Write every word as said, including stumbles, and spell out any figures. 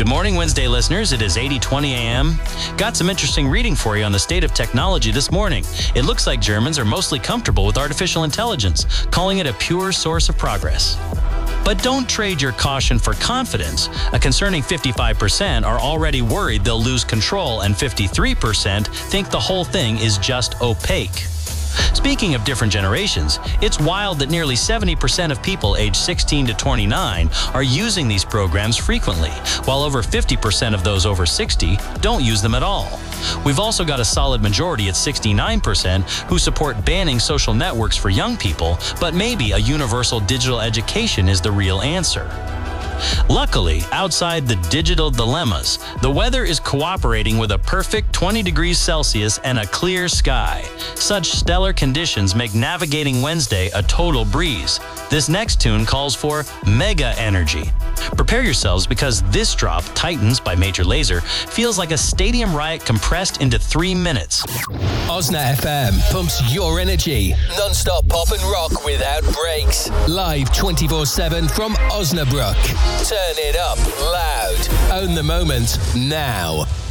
Good morning, Wednesday listeners. It is eighty twenty a.m. Got some interesting reading for you on the state of technology this morning. It looks like Germans are mostly comfortable with artificial intelligence, calling it a pure source of progress. But don't trade your caution for confidence. A concerning fifty-five percent are already worried they'll lose control, and fifty-three percent think the whole thing is just opaque. Speaking of different generations, it's wild that nearly seventy percent of people aged sixteen to twenty-nine are using these programs frequently, while over fifty percent of those over sixty don't use them at all. We've also got a solid majority at sixty-nine percent who support banning social networks for young people, but maybe a universal digital education is the real answer. Luckily, outside the digital dilemmas, the weather is cooperating with a perfect twenty degrees Celsius and a clear sky. Such stellar conditions make navigating Wednesday a total breeze. This next tune calls for mega energy. Prepare yourselves because this drop, Titans by Major Lazer, feels like a stadium riot compressed into three minutes. Osna F M pumps your energy. Non-stop pop and rock without breaks. Live twenty-four seven from Osnabrück. Turn it up loud. Own the moment now.